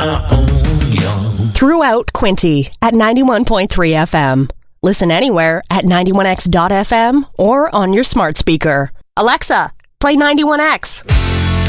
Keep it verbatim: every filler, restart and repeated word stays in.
my own young. Throughout Quinty at ninety-one point three F M. Listen anywhere at ninety-one X dot F M or on your smart speaker. Alexa, play ninety-one X.